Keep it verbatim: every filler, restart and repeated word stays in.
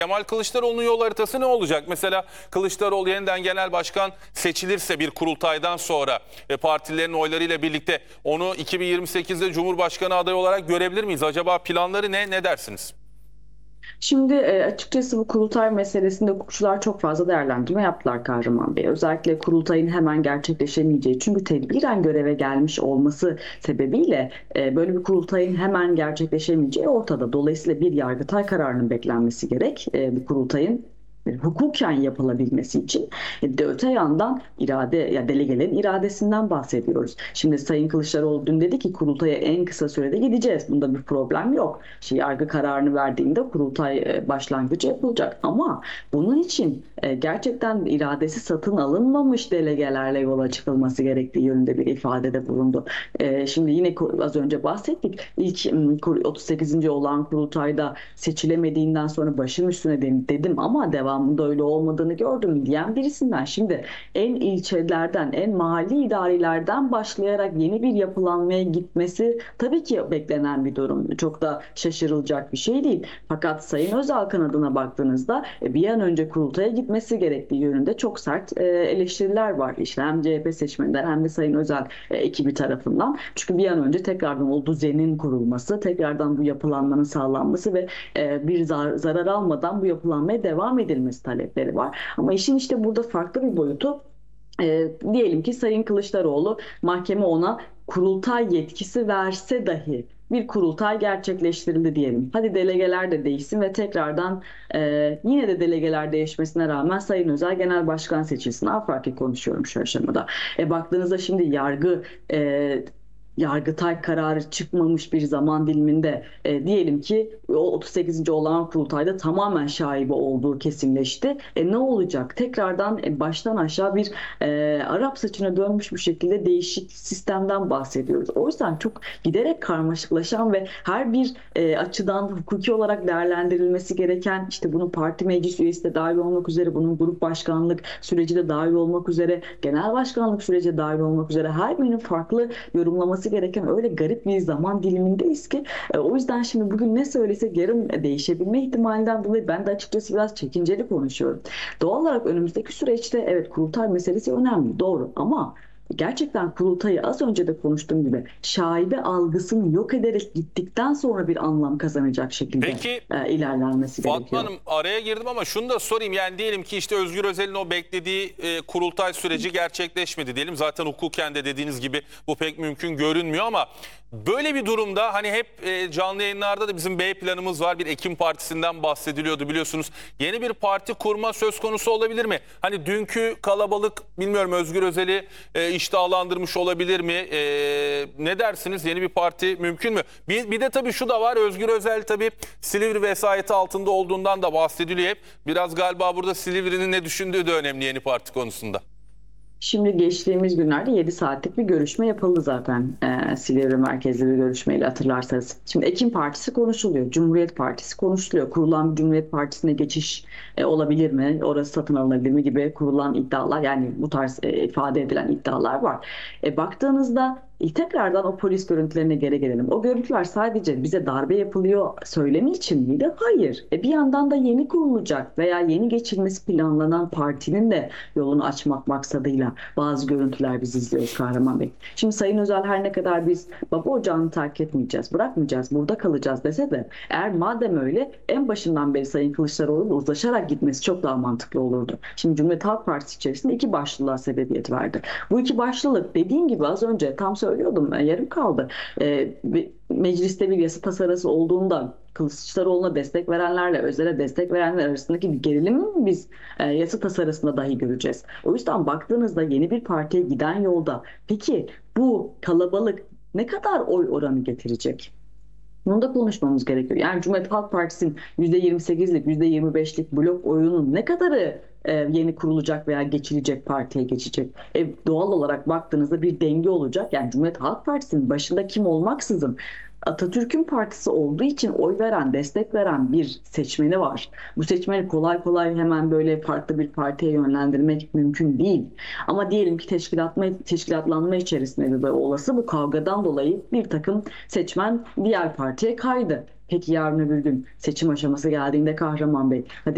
Kemal Kılıçdaroğlu'nun yol haritası ne olacak? Mesela Kılıçdaroğlu yeniden genel başkan seçilirse bir kurultaydan sonra e, partilerin oylarıyla birlikte onu iki bin yirmi sekizde Cumhurbaşkanı adayı olarak görebilir miyiz? Acaba planları ne? Ne dersiniz? Şimdi e, açıkçası bu kurultay meselesinde hukukçular çok fazla değerlendirme yaptılar Kahraman Bey. Özellikle kurultayın hemen gerçekleşemeyeceği, çünkü tedbiren göreve gelmiş olması sebebiyle e, böyle bir kurultayın hemen gerçekleşemeyeceği ortada. Dolayısıyla bir Yargıtay kararının beklenmesi gerek e, bu kurultayın e, hukuken yapılabilmesi için. E, de öte yandan irade, ya delegelerin iradesinden bahsediyoruz. Şimdi Sayın Kılıçdaroğlu dün dedi ki kurultaya en kısa sürede gideceğiz. Bunda bir problem yok. İşte yargı kararını verdiğinde kurultay e, başlangıcı yapılacak. Ama bunun için e, gerçekten iradesi satın alınmamış delegelerle yola çıkılması gerektiği yönünde bir ifadede bulundu. E, şimdi yine az önce bahsettik. İlk otuz sekizinci olan kurultayda seçilemediğinden sonra başım üstüne dedim ama devamında öyle olmadığını gördüm diyen birisinden. Şimdi en ilçelerden, en mahalli idarelerden başlayarak yeni bir yapılanmaya gitmesi tabii ki beklenen bir durum. Çok da şaşırılacak bir şey değil. Fakat Sayın Özalkan adına baktığınızda bir an önce kurultaya gitmesi gerektiği yönünde çok sert eleştiriler var. İşte hem C H P seçmeninden hem de Sayın Özel ekibi tarafından. Çünkü bir an önce tekrardan o düzenin kurulması, tekrardan bu yapılanmanın sağlanması ve bir zar zarar almadan bu yapılanmaya devam edilmesi talepleri var. Ama işin işte burada farklı bir boyutu. E, diyelim ki Sayın Kılıçdaroğlu mahkeme ona kurultay yetkisi verse dahi bir kurultay gerçekleştirildi diyelim. Hadi delegeler de değişsin ve tekrardan e, yine de delegeler değişmesine rağmen Sayın Özel Genel Başkan seçilsin. Afaki konuşuyorum şu aşamada. E, baktığınızda şimdi yargı e, Yargıtay kararı çıkmamış bir zaman diliminde e, diyelim ki o otuz sekizinci olağan kurultayda tamamen şaibe olduğu kesinleşti. E, ne olacak? Tekrardan e, baştan aşağı bir e, Arap saçına dönmüş bir şekilde değişik sistemden bahsediyoruz. O yüzden çok giderek karmaşıklaşan ve her bir e, açıdan hukuki olarak değerlendirilmesi gereken, işte bunun parti meclis üyesi de dahil olmak üzere, bunun grup başkanlık süreci de dahil olmak üzere, genel başkanlık süreci de dahil olmak üzere her birinin farklı yorumlaması gereken öyle garip bir zaman dilimindeyiz ki e, o yüzden şimdi bugün ne söylesek yarın değişebilme ihtimalinden dolayı ben de açıkçası biraz çekinceli konuşuyorum. Doğal olarak önümüzdeki süreçte evet kurultay meselesi önemli, doğru, ama gerçekten kurultayı az önce de konuştuğum gibi şaibe algısını yok ederek gittikten sonra bir anlam kazanacak şekilde Peki e, ilerlenmesi Fatma gerekiyor. Hanım, araya girdim ama şunu da sorayım. Yani diyelim ki işte Özgür Özel'in o beklediği e, kurultay süreci gerçekleşmedi diyelim. Zaten hukuken de dediğiniz gibi bu pek mümkün görünmüyor ama böyle bir durumda hani hep e, canlı yayınlarda da bizim B planımız var. Bir Ekim Partisi'nden bahsediliyordu biliyorsunuz. Yeni bir parti kurma söz konusu olabilir mi? Hani dünkü kalabalık bilmiyorum Özgür Özel'i e, iştahlandırmış olabilir mi? E, ne dersiniz? Yeni bir parti mümkün mü? Bir, bir de tabii şu da var. Özgür Özel tabii Silivri vesayeti altında olduğundan da bahsediliyor hep. Biraz galiba burada Silivri'nin ne düşündüğü de önemli yeni parti konusunda. Şimdi geçtiğimiz günlerde yedi saatlik bir görüşme yapıldı zaten e, Silivri merkezli bir görüşmeyle, hatırlarsanız. Şimdi Ekim Partisi konuşuluyor, Cumhuriyet Partisi konuşuluyor. Kurulan bir Cumhuriyet Partisi'ne geçiş e, olabilir mi? Orası satın alınabilir mi gibi kurulan iddialar, yani bu tarz e, ifade edilen iddialar var. E, baktığınızda e, tekrardan o polis görüntülerine geri gelelim. O görüntüler sadece bize darbe yapılıyor söylemi için miydi? Hayır. E, bir yandan da yeni kurulacak veya yeni geçilmesi planlanan partinin de yolunu açmak maksadıyla bazı görüntüler biz izliyoruz Kahraman Bey. Şimdi Sayın Özel her ne kadar biz baba ocağını terk etmeyeceğiz, bırakmayacağız, burada kalacağız dese de, eğer madem öyle en başından beri Sayın Kılıçdaroğlu'yla uzlaşarak gitmesi çok daha mantıklı olurdu. Şimdi Cumhuriyet Halk Partisi içerisinde iki başlılığa sebebiyet verdi. Bu iki başlılık dediğim gibi az önce tam söylüyordum, yarım kaldı. Ee, mecliste bir yasa tasarısı olduğunda Kılıçdaroğlu'na destek verenlerle Özel'e destek verenler arasındaki bir gerilimi mi biz e, yasa tasarısında dahi göreceğiz? O yüzden baktığınızda yeni bir partiye giden yolda peki bu kalabalık ne kadar oy oranı getirecek? Bunu da konuşmamız gerekiyor. Yani Cumhuriyet Halk Partisi'nin yüzde yirmi sekizlik, yüzde yirmi beşlik blok oyunun ne kadarı e, yeni kurulacak veya geçilecek partiye geçecek? E, doğal olarak baktığınızda bir denge olacak. Yani Cumhuriyet Halk Partisi'nin başında kim olmaksızın Atatürk'ün partisi olduğu için oy veren, destek veren bir seçmeni var. Bu seçmeni kolay kolay hemen böyle farklı bir partiye yönlendirmek mümkün değil. Ama diyelim ki teşkilatma, teşkilatlanma içerisinde bir olası bu kavgadan dolayı bir takım seçmen diğer partiye kaydı. Peki yarın öbür gün seçim aşaması geldiğinde Kahraman Bey, hadi